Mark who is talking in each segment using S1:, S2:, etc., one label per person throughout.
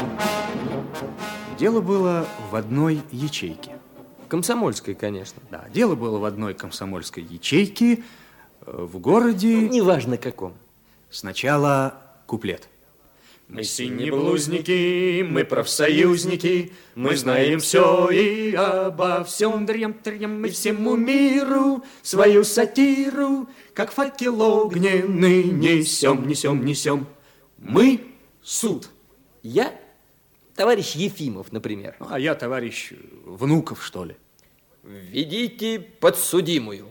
S1: Дело было в одной ячейке.
S2: Комсомольской, конечно.
S1: Да, дело было в одной комсомольской ячейке в городе...
S2: Неважно каком.
S1: Сначала куплет.
S3: Мы синеблузники, мы профсоюзники, мы знаем все и обо всем. Дрем-трем, мы всему миру свою сатиру, как факел огненный, несем, несем, несем. Мы суд.
S2: Я товарищ Ефимов, например.
S1: А я товарищ Внуков, что ли.
S2: Введите подсудимую.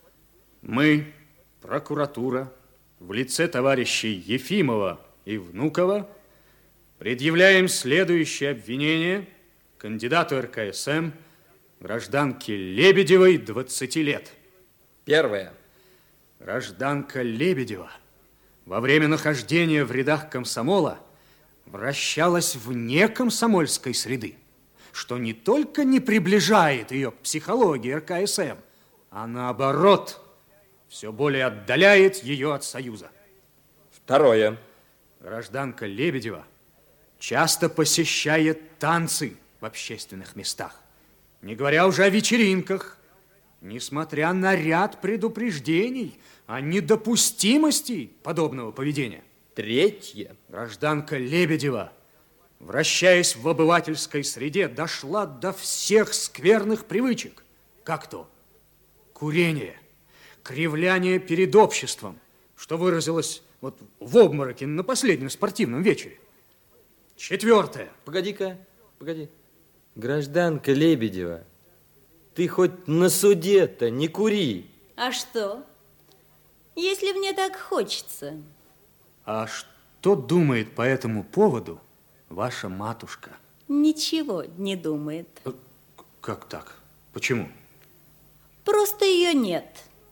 S1: Мы, прокуратура, в лице товарищей Ефимова и Внукова, предъявляем следующее обвинение кандидату РКСМ, гражданке Лебедевой, 20 лет.
S2: Первое.
S1: Гражданка Лебедева во время нахождения в рядах комсомола вращалась вне комсомольской среды, что не только не приближает ее к психологии РКСМ, а наоборот, все более отдаляет ее от Союза.
S2: Второе.
S1: Гражданка Лебедева часто посещает танцы в общественных местах, не говоря уже о вечеринках, несмотря на ряд предупреждений о недопустимости подобного поведения.
S2: Третье.
S1: Гражданка Лебедева, вращаясь в обывательской среде, дошла до всех скверных привычек. Как то? Курение, кривляние перед обществом, что выразилось вот в обмороке на последнем спортивном вечере. Четвертое.
S2: Погоди-ка, погоди. Гражданка Лебедева, ты хоть на суде-то не кури.
S4: А что? Если мне так хочется.
S1: А что думает по этому поводу ваша матушка?
S4: Ничего не думает.
S1: Как так? Почему?
S4: Просто ее нет.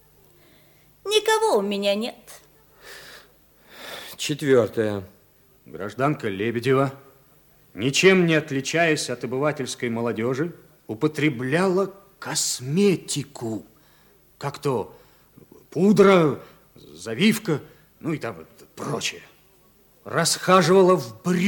S4: Никого у меня нет.
S2: Четвертое.
S1: Гражданка Лебедева, ничем не отличаясь от обывательской молодежи, употребляла косметику. Как то пудра, завивка, ну и там прочее. Расхаживала в брюках.